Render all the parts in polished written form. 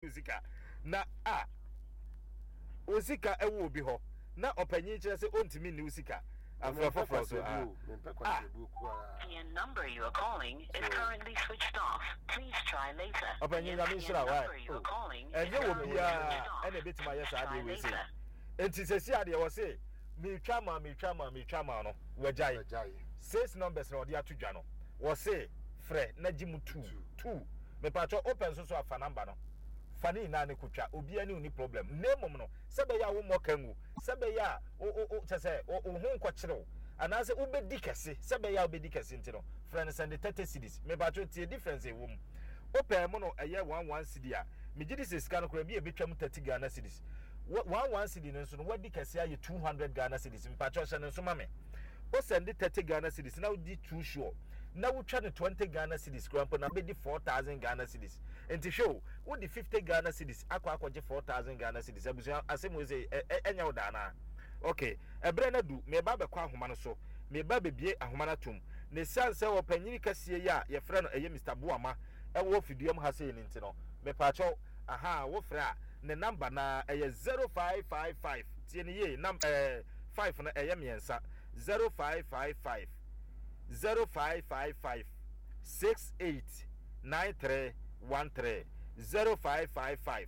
usika na usika ewo obi ho na opanyin kire se ontimi ni usika afrafafra so The number you are calling is currently switched off. Please try later. opanyin na min shira why enye wo bia ene betima yesa ade we se enti sesi ade wo se me twa ma no wajai 6 numbers na odi atudwa no wo se frɛ na gimu 2 me pa cho open so afa number no fani na ne kutwa obi ani uni problem nemom no sebe ya wo mokangu sebe ya o chese o hu nkɔkyerɛw anase ubedi kɛse sebe ya ubedi kɛse ntino friend send 30 cedis me ba cho tie difference e wom open mo no ɛyɛ 11 cedi a me gidi se sika no kora bi e betwam 30 Ghana cedis 11 cedi no so no wadi kɛse aye 200 Ghana cedis me pa cho hye no so ma me o send 30 Ghana cedis na udi too sure na we try 20 Ghana cedis grandpa na be 4,000 Ghana cedis enti show wo di 50 Ghana cedis akwaje 4,000 Ghana cedis abusu asemu ze enya udana okay ebre na du me ba be kwa ahoma no so me ba be bie ahoma na tum ne sanse wo panyini kase ya ye frɛ no eye Mr. Buama e wo fiduam ha se ni ntino me pa cho wo frɛ ne number na eye 0555 tie ne ye 5 na eye miensa 0555 0555 689313 0555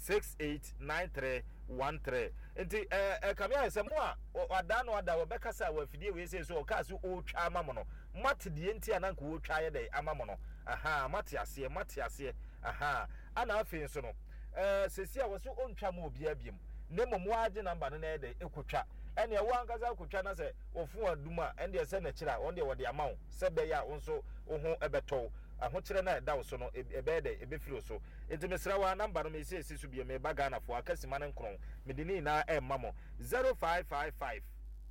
689313 enti kamia esemo a wada no wada wobekasa wa fidie we se so o ka so o twa amamo no mate de enti ananka o twa ye de amamo no mate ase ana afi so no sesi a wo so o ntwa ma obi abiem nemo mo age number no na ye de ekotwa ene e wangaza kotwa na se ofu aduma ende se na kira onde wode amawo se be ya wonso ohu ebeto ahokyere na da wo so no ebe de ebe firo so enti mesra wa number no me se su bia me baga na fo akasima ne nkron me de ni na e mamo 0555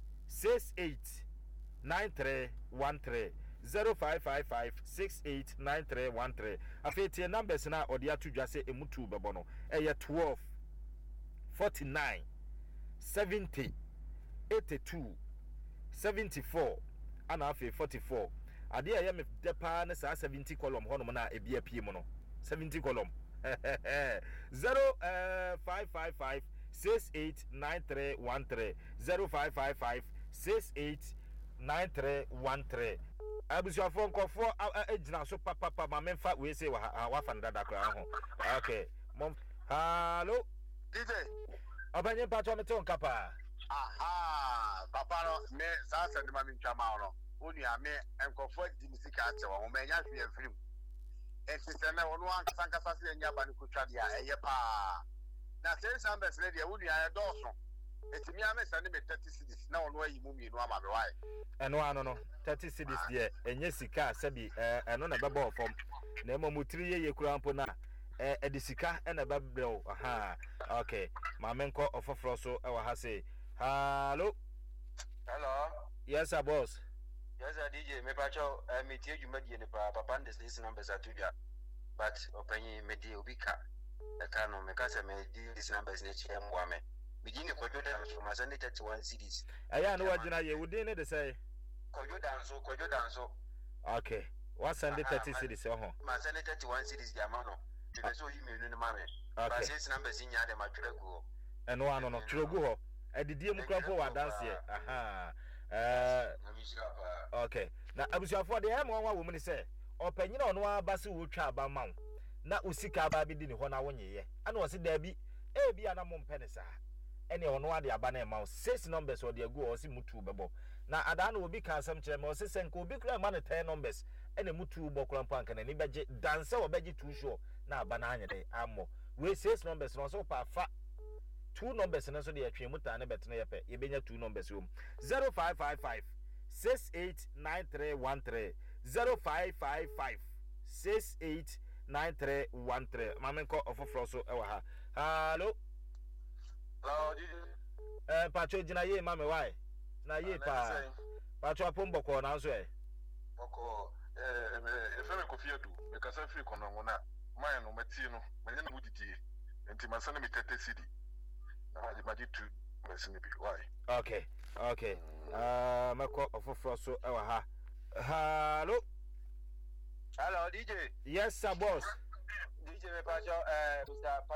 689313 0555 689313 afetie numbers na ode atudwa se emutu bebo no eye 12 49 70 82 74 ana afi 44 ade ya me depa na sa 70 column hono na ebia pie mo no 70 column 0555 689313 0555 689313 abusuafo nkofo ejina so papa ma memfa we say wa fa ndada kra ho okay mom hello DJ abanye pato me ton kapa papa no me sa send ma min twama no oni ame enkofo di musika ate wo me nya hwe afrim se me wono ankasa se nya ba ne kotwa dia eye pa na se sambes le dia oni aye doso etimi ame send me 30 cedis na wono ayi mu mi no ama be wai eno ano no 30 cedis dia enye sika sabi eno na beba ofom na emomutiri ye kura mpo na edisika ena babrew okay ma menko ofofro so e wa ha say hello yes sir boss yes sir DJ me pacho me tie djuma die ne papa ndes this numbers atudwa but opanyi me die obika e ka no me ka se me die this numbers ne che mwa me begin ko joda so ma send 31 cedis aya no wagina ye wudin ne de say ko joda nso okay what send 30 cedis ho ma send 31 cedis dia ma no te so yi me no ma me ba this numbers nya de ma twregu eno ano no twregu ho edidie mu krampo wa dance okay na abusuafo de em won wa wo mu ni se opanyina ono aba se wo twa aba mawo na usika aba bi di ne ho na wonyeye ana o se da bi bi ana mo mpene sa ene ono ade aba na mawo 6 numbers o de agu o se mutu bebo na ada na obi kan sam kire me o se senka obi kura ma ne 10 numbers ene mutu bo krampo anka na ni beje dance o beje too sure na aba na anya de ammo we 6 numbers no so pa fa 2 numbers na so de atwe muta ne betene yepe ye benya 2 numbers wo 0555 689313 0555 689313 mamenko ofofro so ewa ha hello DJ pacho jina ye mame why na ye pa pacho apomboko na so boko efeme kofiedu me kasa free kono na man no mati no menye na mudidi enti masana mi 30 cedi na ma di 2 mesini bi why okay mako ofofro so ewa ha hello DJ yes sir boss DJ me pacho Mr.